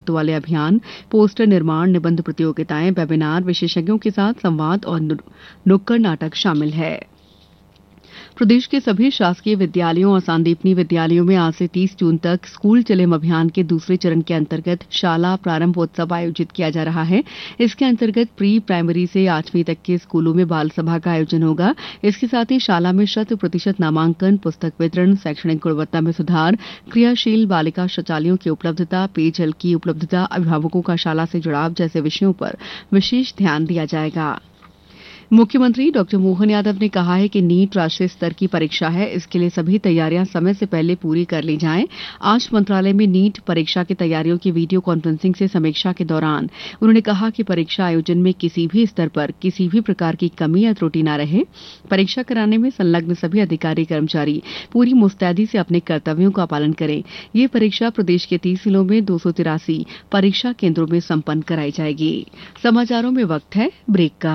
महत्व वाले अभियान, पोस्टर निर्माण, निबंध प्रतियोगिताएं, वेबिनार, विशेषज्ञों के साथ संवाद और नुक्कड़ नाटक शामिल है। प्रदेश के सभी शासकीय विद्यालयों और सांदीपनी विद्यालयों में आज से 30 जून तक स्कूल चलेम अभियान के दूसरे चरण के अंतर्गत शाला प्रारंभोत्सव आयोजित किया जा रहा है। इसके अंतर्गत प्री प्राइमरी से 8वीं तक के स्कूलों में बाल सभा का आयोजन होगा। इसके साथ ही शाला में 100% नामांकन, पुस्तक वितरण, शैक्षणिक गुणवत्ता में सुधार, क्रियाशील बालिका शौचालयों की उपलब्धता, पेयजल की उपलब्धता, अभिभावकों का शाला से जुड़ाव जैसे विषयों पर विशेष ध्यान दिया जाएगा। मुख्यमंत्री डॉ मोहन यादव ने कहा है कि नीट राष्ट्रीय स्तर की परीक्षा है, इसके लिए सभी तैयारियां समय से पहले पूरी कर ली जाएं। आज मंत्रालय में नीट परीक्षा की तैयारियों की वीडियो कॉन्फ्रेंसिंग से समीक्षा के दौरान उन्होंने कहा कि परीक्षा आयोजन में किसी भी स्तर पर किसी भी प्रकार की कमी या त्रुटि न रहे। परीक्षा कराने में संलग्न सभी अधिकारी कर्मचारी पूरी मुस्तैदी से अपने कर्तव्यों का पालन करें। ये परीक्षा प्रदेश के 30 जिलों में 283 परीक्षा केंद्रों में संपन्न कराई जाएगी। समाचारों में वक्त है ब्रेक का।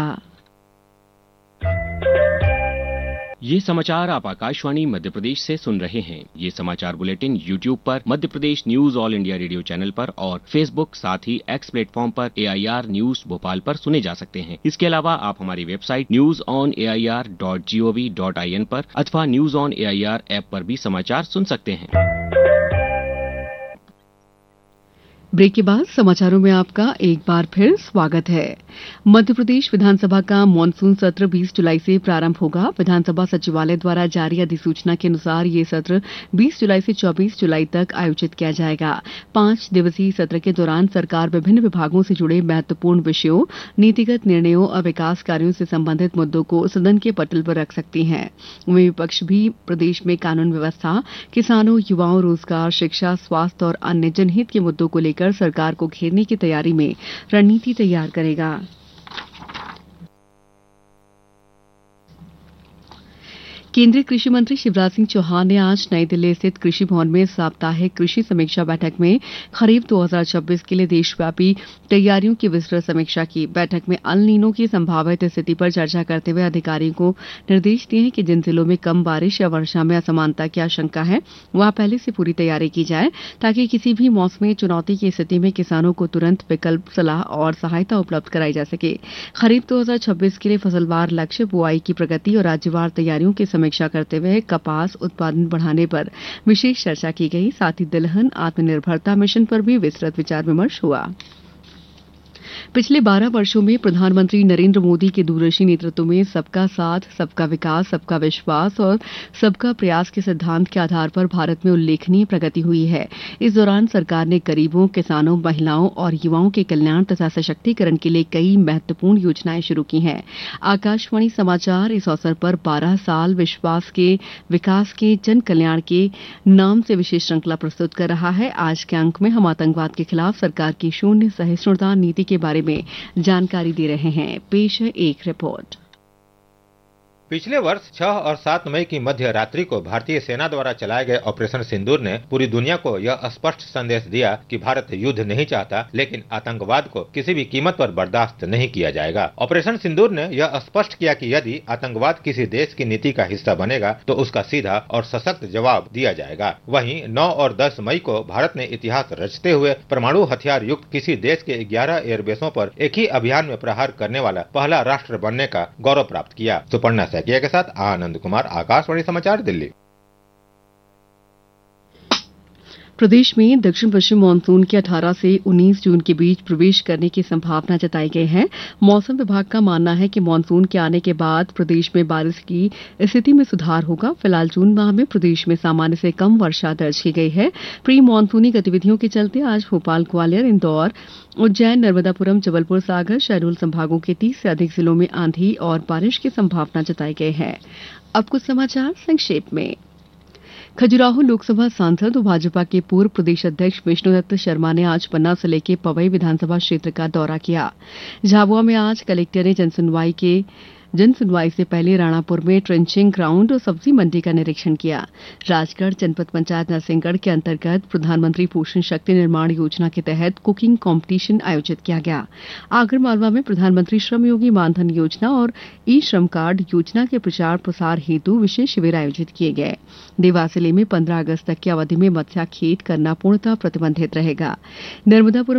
ये समाचार आप आकाशवाणी मध्य प्रदेश से सुन रहे हैं। ये समाचार बुलेटिन YouTube पर, Madhya Pradesh news all India radio channel पर और Facebook साथ ही X प्लेटफॉर्म पर AIR न्यूज भोपाल पर सुने जा सकते हैं। इसके अलावा आप हमारी वेबसाइट newsonair.gov.in पर अथवा न्यूज ऑन AIR ऐप पर भी समाचार सुन सकते हैं। ब्रेक के बाद समाचारों में आपका एक बार फिर स्वागत है। मध्य प्रदेश विधानसभा का मानसून सत्र 20 जुलाई से प्रारंभ होगा। विधानसभा सचिवालय द्वारा जारी अधिसूचना के अनुसार ये सत्र 20 जुलाई से 24 जुलाई तक आयोजित किया जाएगा। 5 दिवसीय सत्र के दौरान सरकार विभिन्न विभागों से जुड़े महत्वपूर्ण विषयों, नीतिगत निर्णयों और विकास कार्यों से संबंधित मुद्दों को सदन के पटल पर रख सकती है। वहीं विपक्ष भी प्रदेश में कानून व्यवस्था, किसानों, युवाओं, रोजगार, शिक्षा, स्वास्थ्य और अन्य जनहित के मुद्दों को लेकर सरकार को घेरने की तैयारी में रणनीति तैयार करेगा। केंद्रीय कृषि मंत्री शिवराज सिंह चौहान ने आज नई दिल्ली स्थित कृषि भवन में साप्ताहिक कृषि समीक्षा बैठक में खरीफ 2026 के लिए देशव्यापी तैयारियों की विस्तृत समीक्षा की। बैठक में अल नीनो की संभावित स्थिति पर चर्चा करते हुए अधिकारियों को निर्देश दिए कि जिन जिलों में कम बारिश या वर्षा में असमानता की आशंका है, वहां पहले से पूरी तैयारी की जाए ताकि किसी भी मौसमी चुनौती की स्थिति में किसानों को तुरंत विकल्प, सलाह और सहायता उपलब्ध कराई जा सके। खरीफ 2026 के लिए फसलवार लक्ष्य, बुआई की प्रगति और राज्यवार तैयारियों की समीक्षा करते हुए कपास उत्पादन बढ़ाने पर विशेष चर्चा की गई। साथ ही तिलहन आत्मनिर्भरता मिशन पर भी विस्तृत विचार विमर्श हुआ। पिछले 12 वर्षों में प्रधानमंत्री नरेंद्र मोदी के दूरदर्शी नेतृत्व में सबका साथ, सबका विकास, सबका विश्वास और सबका प्रयास के सिद्धांत के आधार पर भारत में उल्लेखनीय प्रगति हुई है। इस दौरान सरकार ने गरीबों, किसानों, महिलाओं और युवाओं के कल्याण तथा सशक्तिकरण के लिए कई महत्वपूर्ण योजनाएं शुरू की हैं। आकाशवाणी समाचार इस अवसर पर 12 साल विश्वास के विकास के जन कल्याण के नाम से विशेष श्रृंखला प्रस्तुत कर रहा है। आज के अंक में हम आतंकवाद के खिलाफ सरकार की शून्य सहिष्णुता नीति के बारे में जानकारी दे रहे हैं। पेश है एक रिपोर्ट। पिछले वर्ष 6 और 7 मई की मध्य रात्रि को भारतीय सेना द्वारा चलाए गए ऑपरेशन सिंदूर ने पूरी दुनिया को यह स्पष्ट संदेश दिया कि भारत युद्ध नहीं चाहता, लेकिन आतंकवाद को किसी भी कीमत पर बर्दाश्त नहीं किया जाएगा। ऑपरेशन सिंदूर ने यह स्पष्ट किया कि यदि आतंकवाद किसी देश की नीति का हिस्सा बनेगा तो उसका सीधा और सशक्त जवाब दिया जाएगा। वहीं 9 और 10 मई को भारत ने इतिहास रचते हुए परमाणु हथियार युक्त किसी देश के 11 एयरबेसों पर एक ही अभियान में प्रहार करने वाला पहला राष्ट्र बनने का गौरव प्राप्त किया। सुपर्णा सैकिया के साथ आनंद कुमार, आकाशवाणी समाचार, दिल्ली। प्रदेश में दक्षिण पश्चिम मानसून के 18 से 19 जून के बीच प्रवेश करने की संभावना जताई गई है। मौसम विभाग का मानना है कि मानसून के आने के बाद प्रदेश में बारिश की स्थिति में सुधार होगा। फिलहाल जून माह में प्रदेश में सामान्य से कम वर्षा दर्ज की गई है। प्री मानसूनी गतिविधियों के चलते आज भोपाल, ग्वालियर, इंदौर, उज्जैन, नर्मदापुरम, जबलपुर, सागर, शहडोल संभागों के 30 से अधिक जिलों में आंधी और बारिश की संभावना जताई गई है। अब कुछ समाचार संक्षेप में। खजुराहो लोकसभा सांसद और भाजपा के पूर्व प्रदेश अध्यक्ष विष्णुदत्त शर्मा ने आज पन्ना जिले के पवई विधानसभा क्षेत्र का दौरा किया। झाबुआ में आज कलेक्टर ने जनसुनवाई से पहले राणापुर में ट्रेंचिंग ग्राउंड और सब्जी मंडी का निरीक्षण किया। राजगढ़ जनपद पंचायत नरसिंहगढ़ के अंतर्गत प्रधानमंत्री पोषण शक्ति निर्माण योजना के तहत कुकिंग कंपटीशन आयोजित किया गया। आगरमालवा में प्रधानमंत्री श्रम योगी मानधन योजना और ई श्रम कार्ड योजना के प्रचार प्रसार हेतु विशेष शिविर आयोजित किए गए। देवास जिले में 15 अगस्त तक की अवधि में मत्स्याखेट करना पूर्णतः प्रतिबंधित रहेगा। नर्मदापुरम